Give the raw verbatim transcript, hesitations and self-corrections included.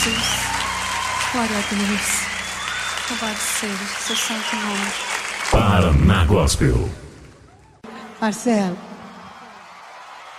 Jesus. Glória a Deus. Louvado seja seu santo nome. Paraná Gospel. Marcelo.